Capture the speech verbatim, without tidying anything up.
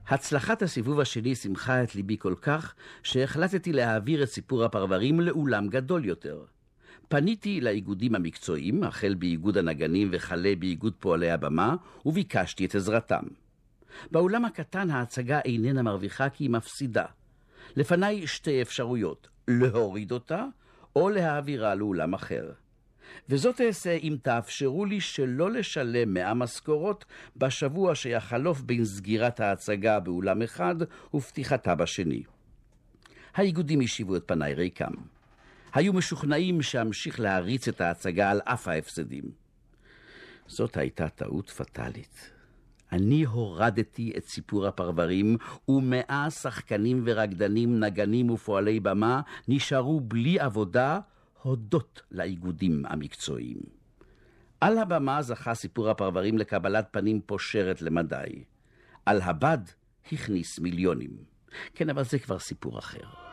הצלחת הסיבוב השני שמחה את ליבי כל כך, שהחלטתי להעביר את סיפור הפרברים לאולם גדול יותר. פניתי לאיגודים המקצועיים, החל באיגוד הנגנים וכלה באיגוד פועלי הבמה, וביקשתי את עזרתם. באולם הקטן ההצגה איננה מרוויחה כי היא מפסידה. לפניי שתי אפשרויות, להוריד אותה או להעבירה לאולם אחר. וזאת אעשה אם תאפשרו לי שלא לשלם מאה משכורות בשבוע שיחלוף בין סגירת ההצגה באולם אחד ופתיחתה בשני. האיגודים השיבו את פניי ריקם. היו משוכנעים שאמשיך להריץ את ההצגה על אף ההפסדים. זאת הייתה טעות פטלית. אני הורדתי את סיפור הפרברים, ומאה שחקנים ורקדנים, נגנים ופועלי במה נשארו בלי עבודה הודות לאיגודים המקצועיים. על הבמה זכה סיפור הפרברים לקבלת פנים פושרת למדי. על הבד הכניס מיליונים. כן, אבל זה כבר סיפור אחר.